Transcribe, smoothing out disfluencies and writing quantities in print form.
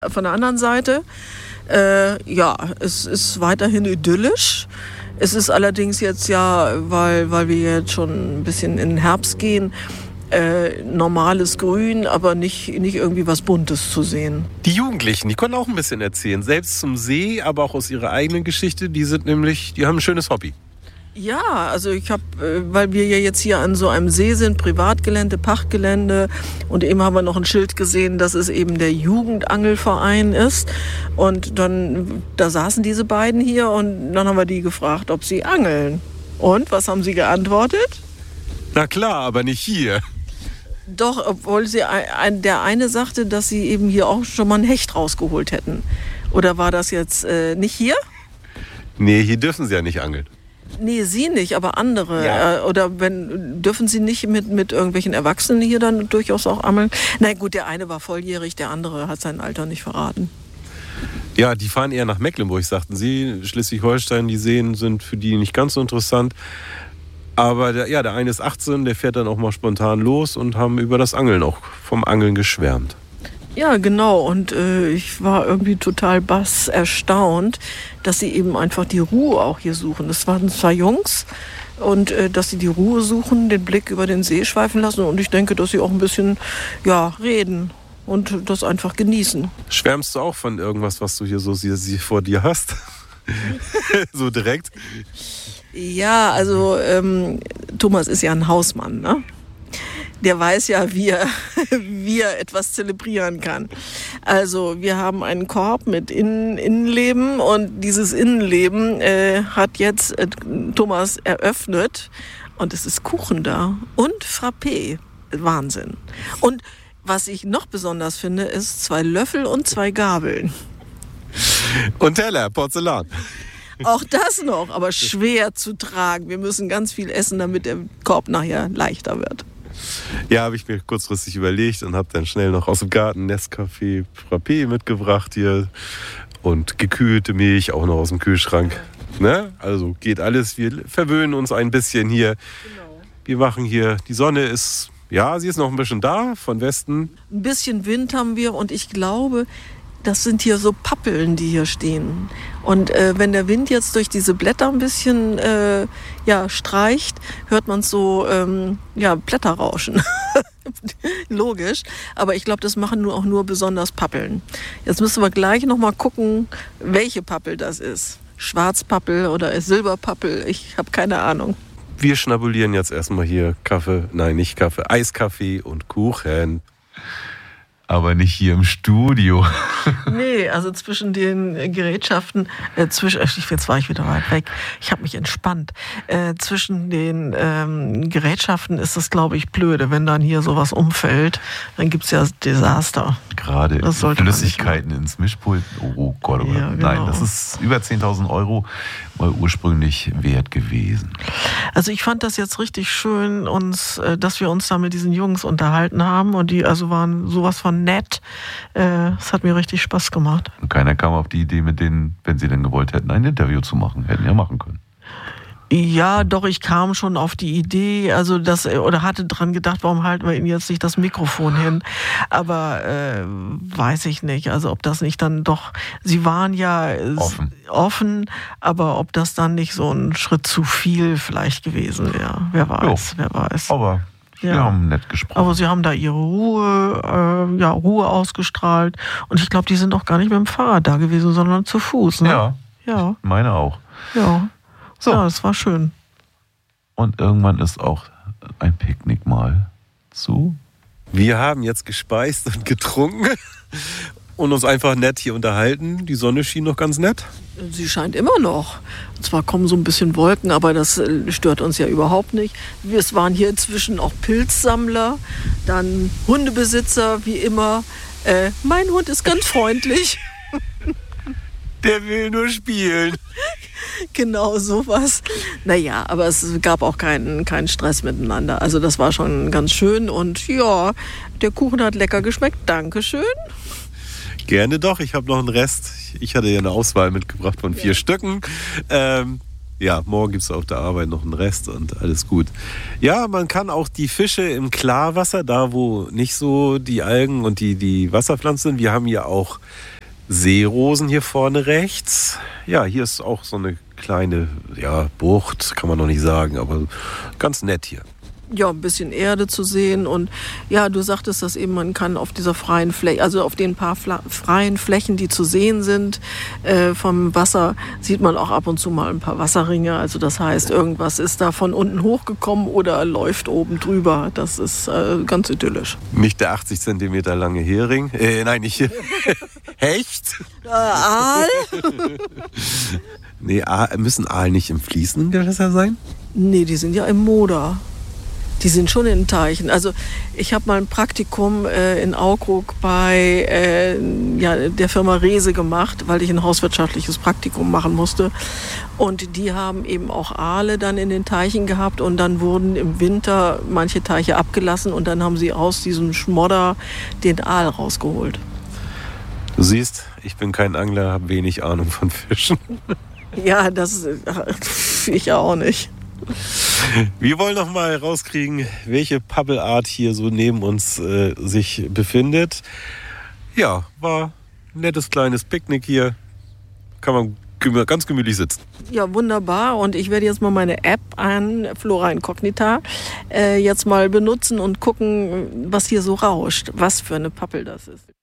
Von der anderen Seite, es ist weiterhin idyllisch. Es ist allerdings jetzt weil wir jetzt schon ein bisschen in den Herbst gehen, normales Grün, aber nicht irgendwie was Buntes zu sehen. Die Jugendlichen, die können auch ein bisschen erzählen. Selbst zum See, aber auch aus ihrer eigenen Geschichte. Die haben ein schönes Hobby. Ja, also weil wir ja jetzt hier an so einem See sind, Privatgelände, Pachtgelände, und eben haben wir noch ein Schild gesehen, dass es eben der Jugendangelverein ist. Und da saßen diese beiden hier und dann haben wir die gefragt, ob sie angeln. Und was haben sie geantwortet? Na klar, aber nicht hier. Doch, obwohl der eine sagte, dass sie eben hier auch schon mal einen Hecht rausgeholt hätten. Oder war das jetzt nicht hier? Nee, hier dürfen sie ja nicht angeln. Nee, sie nicht, aber andere. Ja. Dürfen sie nicht mit irgendwelchen Erwachsenen hier dann durchaus auch angeln? Na gut, der eine war volljährig, der andere hat sein Alter nicht verraten. Ja, die fahren eher nach Mecklenburg, sagten sie. Schleswig-Holstein, die Seen sind für die nicht ganz so interessant. Aber der eine ist 18, der fährt dann auch mal spontan los und haben über das Angeln auch vom Angeln geschwärmt. Ja, genau. Und ich war irgendwie total erstaunt, dass sie eben einfach die Ruhe auch hier suchen. Das waren 2 Jungs und dass sie die Ruhe suchen, den Blick über den See schweifen lassen. Und ich denke, dass sie auch ein bisschen reden und das einfach genießen. Schwärmst du auch von irgendwas, was du hier so vor dir hast? So direkt? Ja, also Thomas ist ja ein Hausmann, ne? Der weiß ja, wie er etwas zelebrieren kann. Also wir haben einen Korb mit Innenleben und dieses Innenleben hat jetzt Thomas eröffnet und es ist Kuchen da und Frappé. Wahnsinn. Und was ich noch besonders finde, ist 2 Löffel und 2 Gabeln. Und Teller, Porzellan. Auch das noch, aber schwer zu tragen. Wir müssen ganz viel essen, damit der Korb nachher leichter wird. Ja, habe ich mir kurzfristig überlegt und habe dann schnell noch aus dem Garten Nescafé Frappé mitgebracht hier und gekühlte Milch auch noch aus dem Kühlschrank. Ne? Also geht alles, wir verwöhnen uns ein bisschen hier. Genau. Wir machen hier, die Sonne ist, sie ist noch ein bisschen da, von Westen. Ein bisschen Wind haben wir und ich glaube, das sind hier so Pappeln, die hier stehen. Und wenn der Wind jetzt durch diese Blätter ein bisschen streicht, hört man so Blätter rauschen. Logisch. Aber ich glaube, das machen nur besonders Pappeln. Jetzt müssen wir gleich noch mal gucken, welche Pappel das ist. Schwarzpappel oder Silberpappel, ich habe keine Ahnung. Wir schnabulieren jetzt erstmal hier Eiskaffee und Kuchen. Aber nicht hier im Studio. Nee, also zwischen den Gerätschaften, jetzt war ich wieder weit weg, ich habe mich entspannt. Zwischen den Gerätschaften ist es, glaube ich, blöde. Wenn dann hier sowas umfällt, dann gibt es ja Desaster. Gerade Flüssigkeiten ins Mischpult. Oh Gott, ja, genau. Nein, das ist über 10.000 € mal ursprünglich wert gewesen. Also ich fand das jetzt richtig schön, dass wir uns da mit diesen Jungs unterhalten haben und die waren sowas von nett. Es hat mir richtig Spaß gemacht. Und keiner kam auf die Idee, mit denen, wenn sie denn gewollt hätten, ein Interview zu machen. Hätten ja machen können. Ja, doch, ich kam schon auf die Idee, oder hatte dran gedacht, warum halten wir ihnen jetzt nicht das Mikrofon hin? Aber weiß ich nicht, also ob das nicht dann doch, sie waren ja offen, aber ob das dann nicht so ein Schritt zu viel vielleicht gewesen wäre. Wer weiß. Aber wir haben nett gesprochen. Aber sie haben da ihre Ruhe ausgestrahlt. Und ich glaube, die sind auch gar nicht mit dem Fahrrad da gewesen, sondern zu Fuß. Ne? Ja. Meine auch. Ja. So. Ja, das war schön. Und irgendwann ist auch ein Picknick mal zu. Wir haben jetzt gespeist und getrunken und uns einfach nett hier unterhalten. Die Sonne schien noch ganz nett. Sie scheint immer noch. Zwar kommen so ein bisschen Wolken, aber das stört uns ja überhaupt nicht. Es waren hier inzwischen auch Pilzsammler, dann Hundebesitzer, wie immer. Mein Hund ist ganz freundlich. Der will nur spielen. Genau, sowas. Naja, aber es gab auch keinen Stress miteinander. Also das war schon ganz schön. Und ja, der Kuchen hat lecker geschmeckt. Dankeschön. Gerne doch. Ich habe noch einen Rest. Ich hatte ja eine Auswahl mitgebracht von 4 Stücken. Ja, morgen gibt es auf der Arbeit noch einen Rest und alles gut. Ja, man kann auch die Fische im Klarwasser, da wo nicht so die Algen und die Wasserpflanzen sind. Wir haben hier auch Seerosen hier vorne rechts. Ja, hier ist auch so eine kleine Bucht, kann man noch nicht sagen, aber ganz nett hier. Ja, ein bisschen Erde zu sehen und ja, du sagtest das eben, man kann auf dieser freien Fläche, also auf den paar freien Flächen, die zu sehen sind vom Wasser, sieht man auch ab und zu mal ein paar Wasserringe, also das heißt, irgendwas ist da von unten hochgekommen oder läuft oben drüber, das ist ganz idyllisch. Nicht der 80 Zentimeter lange Hering, nein, nicht Hecht? Aal? Nee, müssen Aal nicht im fließenden Gewässer sein? Nee, die sind ja im Moder. Die sind schon in den Teichen. Also ich habe mal ein Praktikum in Aukrug bei der Firma Reese gemacht, weil ich ein hauswirtschaftliches Praktikum machen musste. Und die haben eben auch Aale dann in den Teichen gehabt und dann wurden im Winter manche Teiche abgelassen und dann haben sie aus diesem Schmodder den Aal rausgeholt. Du siehst, ich bin kein Angler, habe wenig Ahnung von Fischen. Ja, das ich auch nicht. Wir wollen noch mal rauskriegen, welche Pappelart hier so neben uns sich befindet. Ja, war ein nettes kleines Picknick hier. Kann man ganz gemütlich sitzen. Ja, wunderbar. Und ich werde jetzt mal meine App an Flora Incognita jetzt mal benutzen und gucken, was hier so rauscht. Was für eine Pappel das ist.